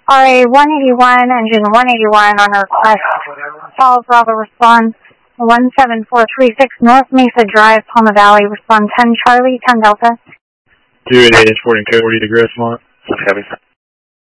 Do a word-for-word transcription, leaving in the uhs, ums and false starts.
R A one eighty-one, engine one eighty-one on request. Falls Bravo, respond one seven four three six North Mesa Drive, Palma Valley, respond ten Charlie, ten Delta. two eighty-eight, sporting code, forty to Grossmont. Heavy.